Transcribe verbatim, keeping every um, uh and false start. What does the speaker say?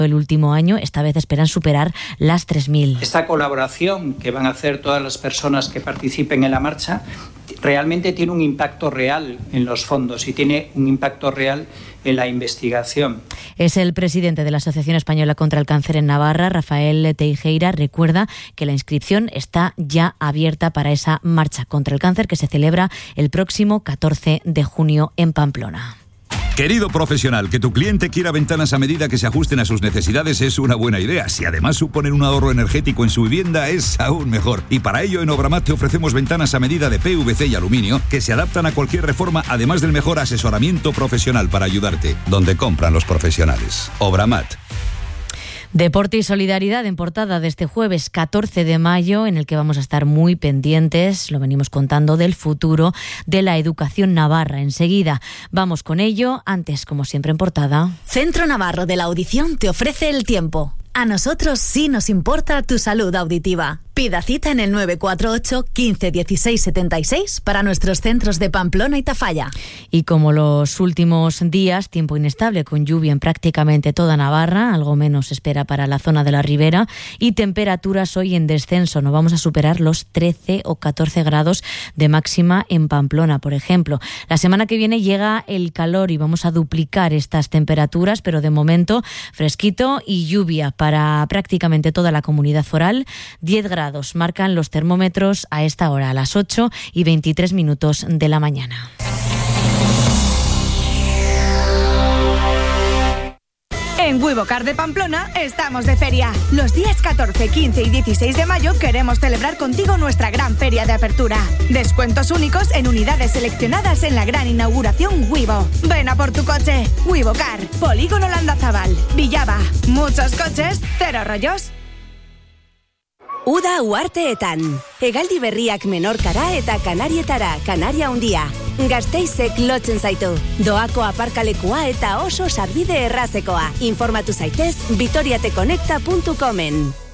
el último año. Esta vez esperan superar las tres mil. Esta colaboración que van a hacer todas las personas que participen en la marcha realmente tiene un impacto real en los fondos y tiene un impacto real en la investigación. Es el presidente de la Asociación Española contra el Cáncer en Navarra, Rafael Teijeira. Recuerda que la inscripción está ya abierta para esa marcha contra el cáncer que se celebra el próximo catorce de junio en Pamplona. Querido profesional, que tu cliente quiera ventanas a medida que se ajusten a sus necesidades es una buena idea. Si además suponen un ahorro energético en su vivienda, es aún mejor. Y para ello en Obramat te ofrecemos ventanas a medida de P V C y aluminio que se adaptan a cualquier reforma, además del mejor asesoramiento profesional para ayudarte. Donde compran los profesionales. Obramat. Deporte y solidaridad en portada de este jueves catorce de mayo, en el que vamos a estar muy pendientes, lo venimos contando, del futuro de la educación navarra. Enseguida vamos con ello, antes, como siempre en portada. Centro Navarro de la Audición te ofrece el tiempo. A nosotros sí nos importa tu salud auditiva. Pida cita en el nueve cuatro ocho, quince, dieciséis, setenta y seis para nuestros centros de Pamplona y Tafalla. Y como los últimos días, tiempo inestable con lluvia en prácticamente toda Navarra, algo menos se espera para la zona de la Ribera, y temperaturas hoy en descenso. No vamos a superar los trece o catorce grados de máxima en Pamplona, por ejemplo. La semana que viene llega el calor y vamos a duplicar estas temperaturas, pero de momento fresquito y lluvia para prácticamente toda la comunidad foral. diez grados marcan los termómetros a esta hora, a las ocho y veintitrés minutos de la mañana. En Wivocar de Pamplona estamos de feria. Los días catorce, quince y dieciséis de mayo queremos celebrar contigo nuestra gran feria de apertura. Descuentos únicos en unidades seleccionadas en la gran inauguración Wivo. Ven a por tu coche. Wivocar, Polígono Landazabal, Villaba. Muchos coches, cero rollos. Uda uarteetan. Hegaldi berriak menorkara eta kanarietara, Kanaria handia. Gasteizek lotzen zaitu. Doako aparkalekua eta oso sarbide errazekoa. Informatu zaitez vitoriateconecta punto comen.